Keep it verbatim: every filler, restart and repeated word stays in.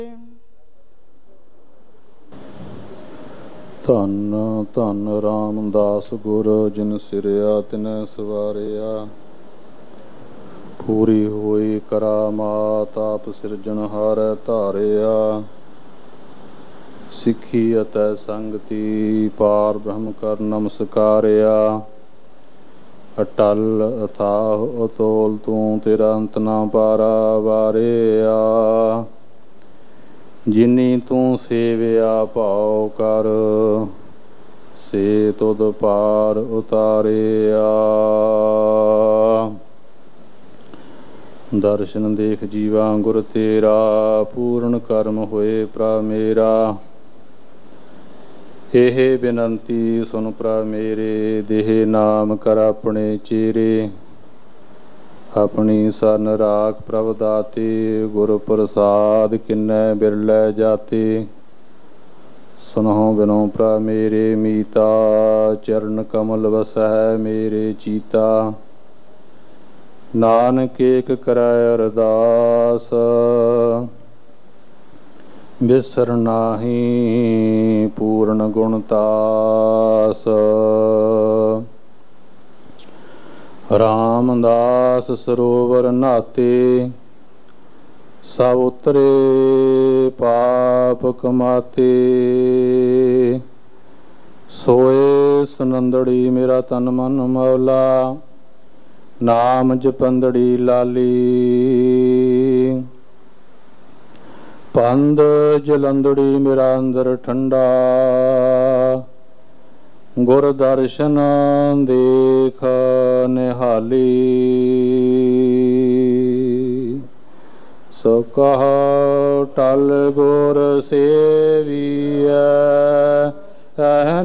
ਧੰਨ ਧੰਨ ਰਾਮਦਾਸ ਗੁਰ ਜਿਨ ਸਿਰਿਆ ਤਿਨੈ ਸਵਾਰਿਆ। ਪੂਰੀ ਹੋਈ ਕਰਾਮਾਤ ਆਪ ਸਿਰਜਣਹਾਰੈ ਧਾਰਿਆ। ਸਿੱਖੀ ਅਤੇ ਸੰਗਤੀ ਪਾਰ ਬ੍ਰਹਮ ਕਰ ਨਮਸਕਾਰਿਆ। ਅਟਲ ਅਥਾਹ ਅਤੋਲ ਤੂੰ ਤੇਰਾ ਅੰਤ ਨਾ ਪਾਰਾ ਵਾਰਿਆ। ਜਿਨੀ ਤੂੰ ਸੇਵਿਆ ਭਾਉ ਕਰ ਸੇ ਤੁਧ ਪਾਰ ਉਤਾਰਿਆ। ਦਰਸ਼ਨ ਦੇਖ ਜੀਵਾ ਗੁਰ ਤੇਰਾ ਪੂਰਨ ਕਰਮ ਹੋਏ ਪ੍ਰਭ ਮੇਰਾ। ਇਹ ਬੇਨੰਤੀ ਸੁਨ ਪ੍ਰਭ ਮੇਰੇ ਦੇਹ ਨਾਮ ਕਰ ਆਪਣੇ ਚੇਰੇ। ਆਪਣੀ ਸਰਨ ਰਾਖ ਪ੍ਰਭ ਦਾਤੇ ਗੁਰ ਪ੍ਰਸਾਦ ਕਿੰਨੈ ਬਿਰਲੇ ਜਾਤੇ। ਸੁਨਹੁ ਬਿਨੋ ਪ੍ਰਭ ਮੇਰੇ ਮੀਤਾ ਚਰਨ ਕਮਲ ਵਸੈ ਮੇਰੇ ਚੀਤਾ। ਨਾਨਕ ਏਕ ਕਰੈ ਅਰਦਾਸ ਬਿਸਰ ਨਾਹੀ ਪੂਰਨ ਗੁਣ ਤਾਸ। ਰਾਮਦਾਸ ਸਰੋਵਰ ਨਾਤੇ ਸਭ ਉਤਰੇ ਪਾਪ ਕਮਾਤੇ। ਸੋਏ ਸੁਨੰਦੜੀ ਮੇਰਾ ਤਨ ਮਨ ਮੌਲਾ ਨਾਮ ਜਪੰਦੜੀ ਲਾਲੀ। ਪੰਦ ਜਲੰਦੜੀ ਮੇਰਾ ਅੰਦਰ ਠੰਡਾ ਗੁਰ ਦਰਸ਼ਨ ਦੇਖ ਨਿਹਾਲੀ। ਸੋ ਕਹੋ ਟਲ ਗੁਰ ਸੇਵੀਐ